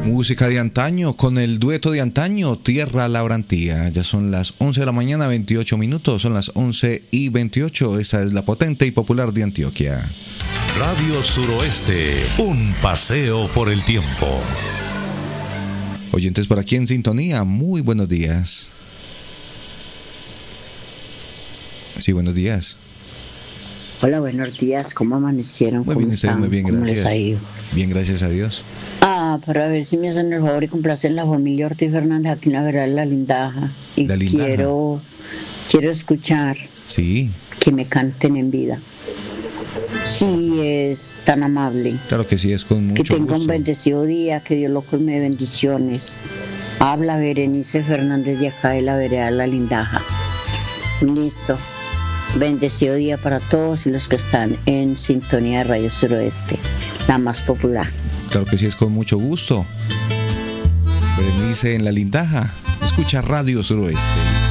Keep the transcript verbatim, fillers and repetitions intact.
Música de antaño con el dueto de antaño, Tierra Laurentía. Ya son las once de la mañana, veintiocho minutos, son las once y veintiocho. Esta es la potente y popular de Antioquia. Radio Suroeste, un paseo por el tiempo. Oyentes por aquí en sintonía, muy buenos días. Sí, buenos días. Hola, buenos días, ¿cómo amanecieron? Muy bien, estoy muy bien, ¿Cómo gracias. les ha ido? Bien, gracias a Dios. Ah, para ver si me hacen el favor y complacen la familia Ortiz Fernández aquí en la vereda de La Lindaja. Y La Lindaja. quiero, quiero escuchar Sí, que me canten en vida. Si es tan amable. claro que sí, es con mucho Que tenga un gusto. bendecido día, que Dios lo colme de bendiciones. Habla Berenice Fernández de acá de la vereda de La Lindaja. Listo. Bendecido día para todos y los que están en sintonía de Radio Suroeste, la más popular. Claro que sí, es con mucho gusto. Berenice en La Lindaja, escucha Radio Suroeste.